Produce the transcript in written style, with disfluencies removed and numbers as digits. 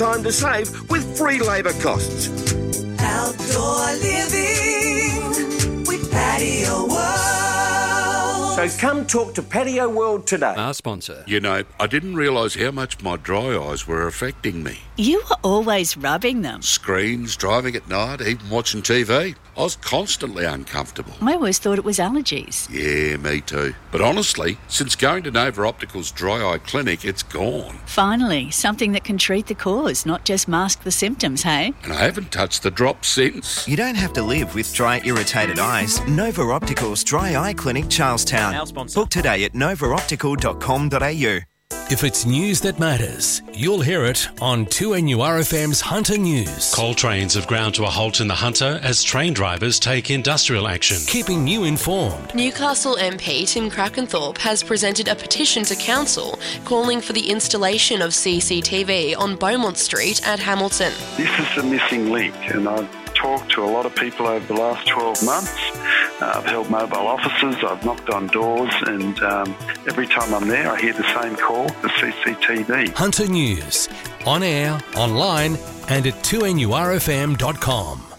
time to save with free labour costs. Outdoor living with Patio World. So come talk to Patio World today. Our sponsor. You know, I didn't realise how much my dry eyes were affecting me. You were always rubbing them. Screens, driving at night, even watching TV. I was constantly uncomfortable. I always thought it was allergies. Yeah, me too. But honestly, since going to Nova Optical's dry eye clinic, it's gone. Finally, something that can treat the cause, not just mask the symptoms, hey? And I haven't touched the drops since. You don't have to live with dry, irritated eyes. Nova Optical's Dry Eye Clinic, Charlestown. Our sponsor. Book today at novaoptical.com.au. If it's news that matters, you'll hear it on 2NURFM's Hunter News. Coal trains have ground to a halt in the Hunter as train drivers take industrial action. Keeping you informed. Newcastle MP Tim Crackenthorpe has presented a petition to Council calling for the installation of CCTV on Beaumont Street at Hamilton. This is the missing link, and I've talked to a lot of people over the last 12 months. I've held mobile offices, I've knocked on doors, and every time I'm there I hear the same call for CCTV. Hunter News. On air, online and at 2NURFM.com.